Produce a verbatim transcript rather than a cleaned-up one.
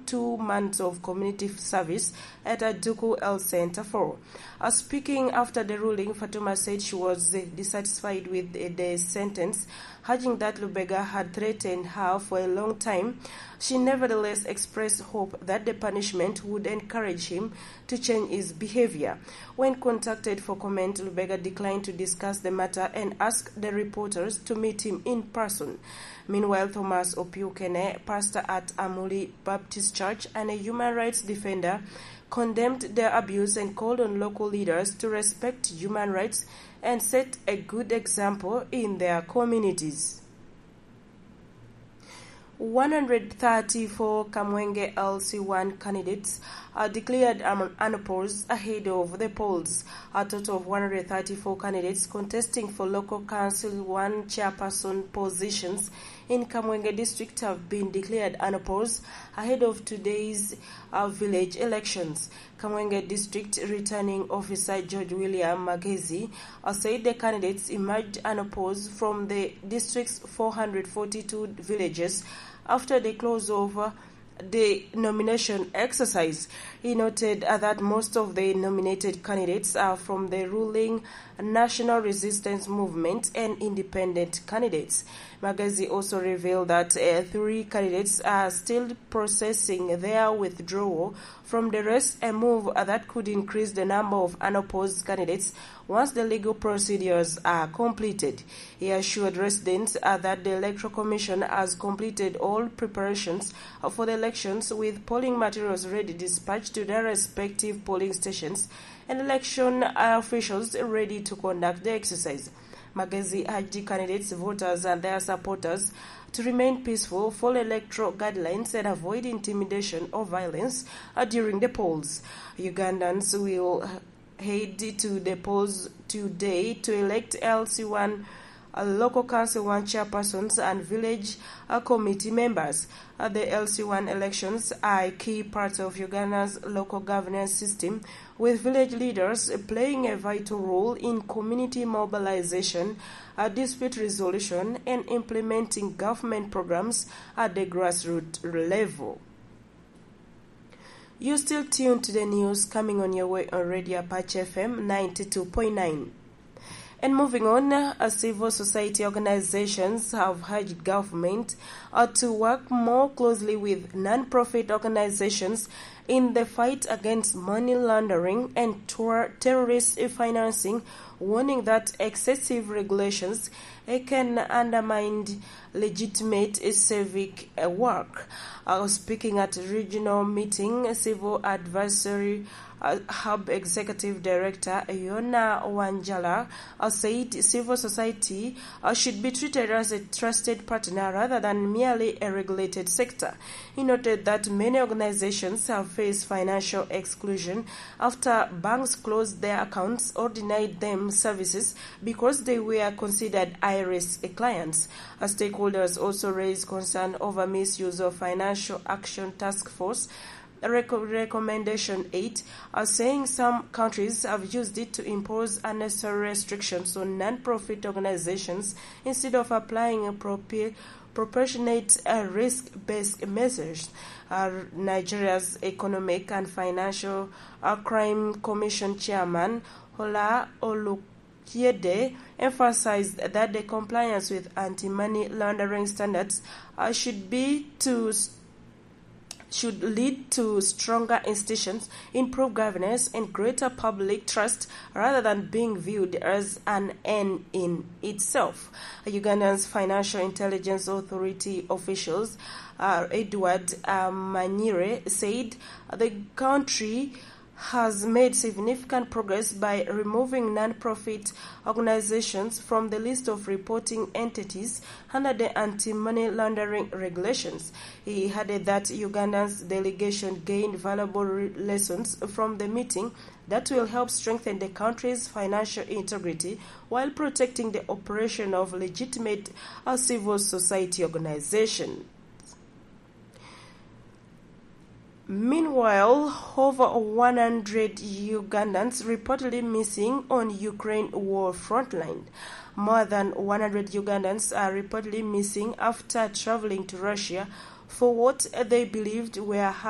two months of community service at a Duku L Center for. Uh, speaking after the ruling, Fatuma said she was uh, dissatisfied with uh, the sentence, urging that Lubega had threatened her for a long time. She nevertheless expressed hope that the punishment would encourage him to change his behavior. When contacted for comment, Lubega declined to discuss the matter and asked the reporters to meet him in person. Meanwhile, Thomas Opiukene, pastor at Amuli Baptist Church and a human rights defender, condemned the abuse and called on local leaders to respect human rights and set a good example in their communities. one hundred thirty-four Kamwenge L C one candidates are declared unopposed ahead of the polls. A total of one hundred thirty-four candidates contesting for local council one chairperson positions in Kamwenge district have been declared unopposed ahead of today's uh, village elections. Kamwenge district returning officer George William Magezi uh, said the candidates emerged unopposed from the district's four hundred forty-two villages after the close of uh, the nomination exercise. He noted uh, that most of the nominated candidates are from the ruling National Resistance Movement and independent candidates. Magezi also revealed that uh, three candidates are still processing their withdrawal from the race, a move uh, that could increase the number of unopposed candidates once the legal procedures are completed. He assured residents uh, that the Electoral Commission has completed all preparations uh, for the elections, with polling materials ready dispatched to their respective polling stations and election officials ready to conduct the exercise. Magezi urged candidates, voters and their supporters to remain peaceful, follow electoral guidelines and avoid intimidation or violence uh, during the polls. Ugandans will head to the polls today to elect L C one uh, local council one chairpersons and village uh, committee members. Uh, the L C one elections are a key part of Uganda's local governance system, with village leaders playing a vital role in community mobilization, uh, dispute resolution, and implementing government programs at the grassroots level. You're still tuned to the news coming on your way on Radio Apache F M ninety-two point nine. And moving on, uh, civil society organizations have urged government uh, to work more closely with non-profit organizations in the fight against money laundering and ter- terrorist financing, warning that excessive regulations uh, can undermine legitimate civic uh, work. Uh, speaking at a regional meeting, Civil Advisory Uh, Hub Executive Director Yona Wanjala uh, said civil society uh, should be treated as a trusted partner rather than merely a regulated sector. He noted that many organizations have faced financial exclusion after banks closed their accounts or denied them services because they were considered high-risk clients. Uh, stakeholders also raised concern over misuse of Financial Action Task Force Recommendation eight, are saying some countries have used it to impose unnecessary restrictions on non-profit organizations instead of applying appropriate, proportionate uh, risk-based measures. Uh, Nigeria's Economic and Financial uh, Crime Commission Chairman Hola Olukiede emphasized that the compliance with anti-money laundering standards uh, should be to should lead to stronger institutions, improved governance, and greater public trust rather than being viewed as an end in itself. Uganda's Financial Intelligence Authority officials, uh, Edward uh, Manyire, said the country has made significant progress by removing non-profit organizations from the list of reporting entities under the anti-money laundering regulations. He added that Uganda's delegation gained valuable re- lessons from the meeting that will help strengthen the country's financial integrity while protecting the operation of legitimate uh, civil society organizations. Meanwhile, over one hundred Ugandans reportedly missing on Ukraine war frontline. More than one hundred Ugandans are reportedly missing after traveling to Russia for what they believed were